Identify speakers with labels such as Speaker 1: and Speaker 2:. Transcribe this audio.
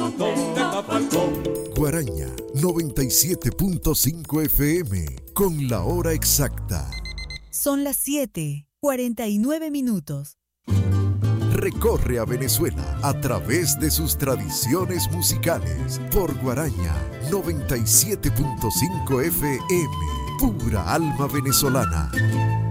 Speaker 1: ¿Dónde está Falcón?
Speaker 2: Guaraña 97.5 FM con la hora exacta.
Speaker 3: Son las 7:49.
Speaker 2: Recorre a Venezuela a través de sus tradiciones musicales por Guaraña 97.5 FM. Pura alma venezolana.